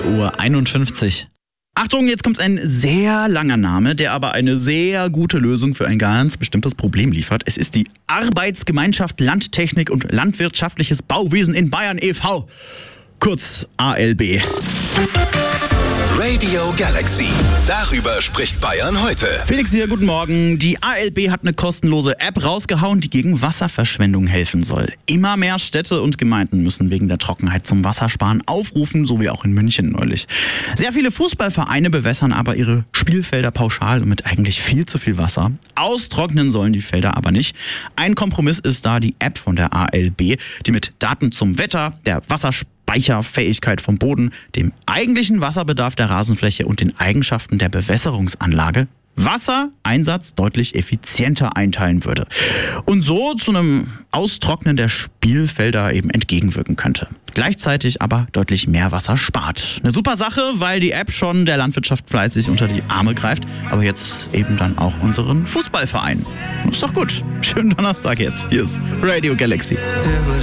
8:51 Uhr. Achtung, jetzt kommt ein sehr langer Name, der aber eine sehr gute Lösung für ein ganz bestimmtes Problem liefert. Es ist die Arbeitsgemeinschaft Landtechnik und Landwirtschaftliches Bauwesen in Bayern e.V., kurz ALB. Radio Galaxy. Darüber spricht Bayern heute. Felix hier, guten Morgen. Die ALB hat eine kostenlose App rausgehauen, die gegen Wasserverschwendung helfen soll. Immer mehr Städte und Gemeinden müssen wegen der Trockenheit zum Wassersparen aufrufen, so wie auch in München neulich. Sehr viele Fußballvereine bewässern aber ihre Spielfelder pauschal und mit eigentlich viel zu viel Wasser. Austrocknen sollen die Felder aber nicht. Ein Kompromiss ist da die App von der ALB, die mit Daten zum Wetter, der Wasserspeicherfähigkeit vom Boden, dem eigentlichen Wasserbedarf der Rasenfläche und den Eigenschaften der Bewässerungsanlage Wassereinsatz deutlich effizienter einteilen würde und so zu einem Austrocknen der Spielfelder eben entgegenwirken könnte. Gleichzeitig aber deutlich mehr Wasser spart. Eine super Sache, weil die App schon der Landwirtschaft fleißig unter die Arme greift, aber jetzt eben dann auch unseren Fußballverein. Ist doch gut. Schönen Donnerstag jetzt. Hier ist Radio Galaxy.